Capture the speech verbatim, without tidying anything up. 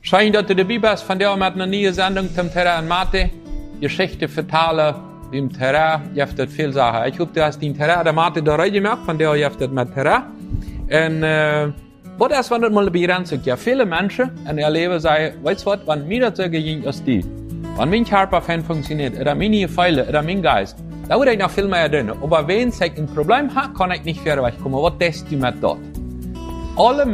Schön, dass du dabei bist von der mit einer neuen Sendung zum Terrain und Mathe. Geschichte vertalen im Terrain. Ihr habt viel Sachen. Ich hoffe, du hast den Terrain der Mathe da reingemacht, von der ihr habt mit Terrain. Und, äh, was ist, wenn das mal begrenzt ist? Ja, viele Menschen in ihr Leben sagen, weißt du was, wenn mir das so ging als die, wenn mein Körper funktioniert, oder meine Pfeile, oder mein Geist, da würde ich noch viel mehr drin. Aber wenn ich ein Problem habe, kann ich nicht vorwärts kommen. Was tust du mit dort? Alle